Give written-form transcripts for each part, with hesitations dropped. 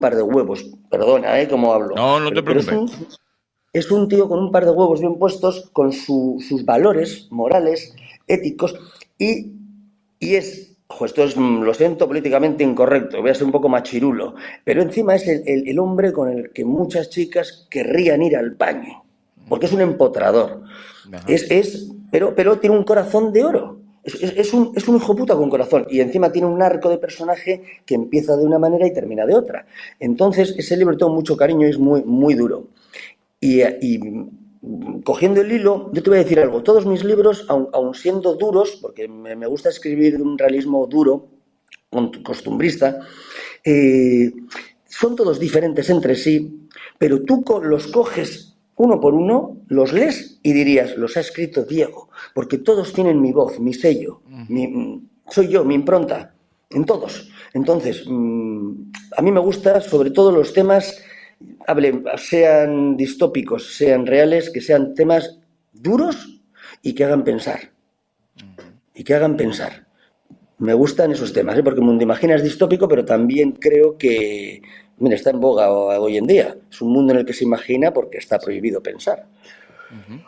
par de huevos. Perdona, cómo hablo. No, no te Pero preocupes. es un tío con un par de huevos bien puestos, con sus valores morales, éticos, y, y es, ojo, esto es, lo siento, políticamente incorrecto, voy a ser un poco machirulo, pero encima es el hombre con el que muchas chicas querrían ir al baño, porque es un empotrador. Ajá. Pero tiene un corazón de oro. Es un hijo puta con corazón y encima tiene un arco de personaje que empieza de una manera y termina de otra. Entonces, ese libro tengo mucho cariño y es muy, muy duro. Y cogiendo el hilo, yo te voy a decir algo. Todos mis libros, aun siendo duros, porque me gusta escribir de un realismo duro, costumbrista, eh, son todos diferentes entre sí, pero tú los coges uno por uno, los lees y dirías, los ha escrito Diego, porque todos tienen mi voz, mi sello, soy yo, mi impronta, en todos. Entonces, a mí me gusta sobre todo los temas, sean distópicos, sean reales, que sean temas duros y que hagan pensar. Y que hagan pensar. Me gustan esos temas, porque Mundo Imagina es distópico, pero también creo que, mira, está en boga hoy en día. Es un mundo en el que se imagina porque está prohibido pensar. Ujú.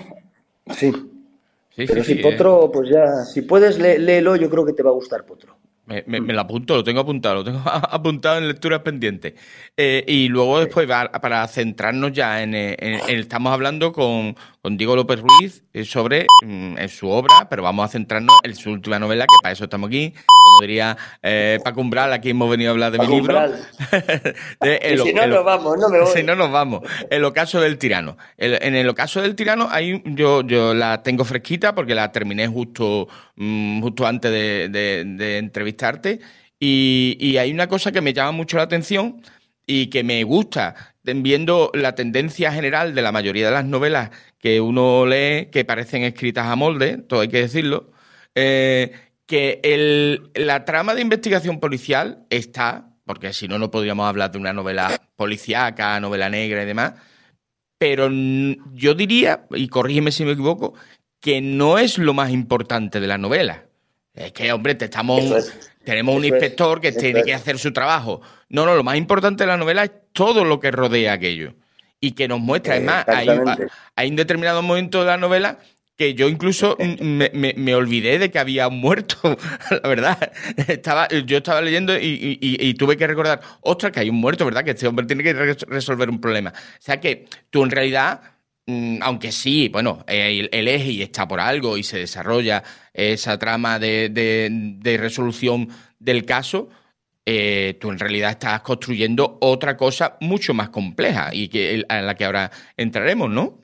Sí, Sí, sí, pero si sí. Potro, pues ya, si puedes, léelo, yo creo que te va a gustar Potro. Me lo apunto, lo tengo apuntado, lo tengo apuntado en lecturas pendientes. Y luego Sí. después, para centrarnos ya estamos hablando con Diego López Ruiz sobre en su obra, pero vamos a centrarnos en su última novela, que para eso estamos aquí. Como diría Paco Umbral, aquí hemos venido a hablar de mi Paco libro. Umbral. Y si no, nos vamos, no me Si voy. no nos vamos, el ocaso del tirano. En el ocaso del tirano, yo la tengo fresquita porque la terminé justo antes de entrevistarte. Y hay una cosa que me llama mucho la atención y que me gusta, viendo la tendencia general de la mayoría de las novelas que uno lee, que parecen escritas a molde, todo hay que decirlo, eh, que la trama de investigación policial está, porque si no, no podríamos hablar de una novela policíaca, novela negra y demás, pero yo diría, y corrígeme si me equivoco, que no es lo más importante de la novela. Es que, hombre, Eso es, tenemos un eso es, inspector que eso tiene que es. hacer su trabajo. No, no, lo más importante de la novela es todo lo que rodea aquello. Y que nos muestra, además, Exactamente. hay un determinado momento de la novela que yo incluso me olvidé de que había un muerto, la verdad. Yo estaba leyendo y tuve que recordar, ostras, que hay un muerto, ¿verdad? Que este hombre tiene que resolver un problema. O sea que tú en realidad, aunque sí, bueno, el eje y está por algo y se desarrolla esa trama de resolución del caso, tú en realidad estás construyendo otra cosa mucho más compleja y a la que ahora entraremos, ¿no?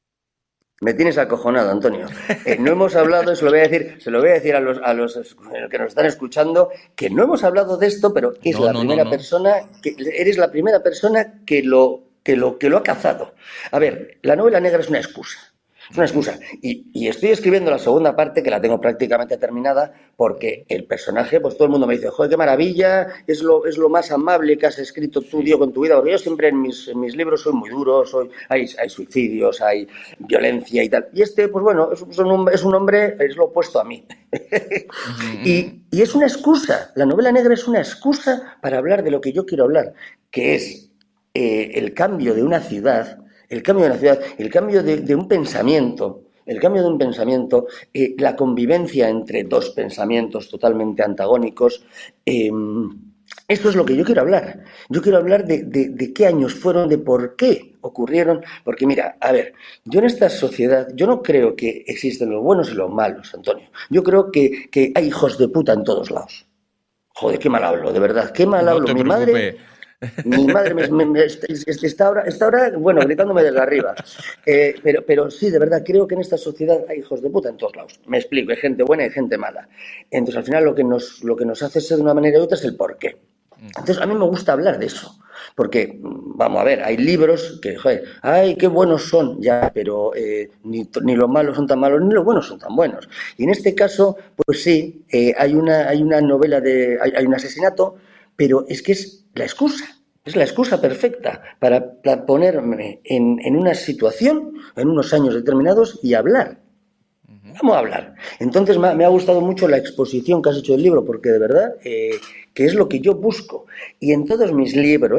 Me tienes acojonado, Antonio. No hemos hablado, se lo voy a decir a los que nos están escuchando, que no hemos hablado de esto, pero es No, la no, no, primera no. persona, eres la primera persona que lo ha cazado. A ver, la novela negra es una excusa. Es una Ujú. excusa. Y estoy escribiendo la segunda parte, que la tengo prácticamente terminada, porque el personaje, pues todo el mundo me dice, joder, qué maravilla, es lo más amable que has escrito tú, Sí. Diego, en tu vida, porque yo siempre en mis libros soy muy duro, hay suicidios, hay violencia y tal. Y este, pues bueno, es un hombre, es lo opuesto a mí. Ujú, ujú. y es una excusa, la novela negra es una excusa para hablar de lo que yo quiero hablar, que es el cambio de una ciudad, el cambio de un pensamiento, la convivencia entre dos pensamientos totalmente antagónicos. Esto es lo que yo quiero hablar. Yo quiero hablar de qué años fueron, de por qué ocurrieron. Porque mira, a ver, yo en esta sociedad, yo no creo que existen los buenos y los malos, Antonio. Yo creo que hay hijos de puta en todos lados. Joder, qué mal hablo, de verdad, qué mal No hablo. te Mi madre preocupes. está ahora, bueno, gritándome desde arriba. Pero sí, de verdad, creo que en esta sociedad hay hijos de puta en todos lados. Me explico, hay gente buena y hay gente mala. Entonces, al final, lo que nos hace ser de una manera u otra es el porqué. Ujú. Entonces, a mí me gusta hablar de eso. Porque, vamos a ver, hay libros que, joder, ay, qué buenos son, ya, pero ni los malos son tan malos, ni los buenos son tan buenos. Y en este caso, pues sí, hay una novela hay un asesinato, pero es que es la excusa perfecta para ponerme en una situación, en unos años determinados y hablar. Vamos a hablar. Entonces me ha gustado mucho la exposición que has hecho del libro, porque de verdad que es lo que yo busco. Y en todos mis libros